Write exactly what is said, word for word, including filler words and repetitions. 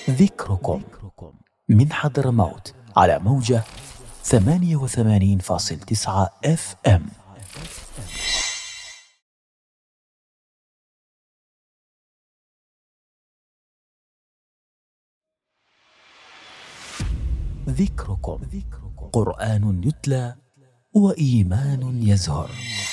ذكركم من حضرموت على موجة ثمانية وثمانين فاصل تسعة اف ام. ذكركم قرآن يتلى وإيمان يزهر.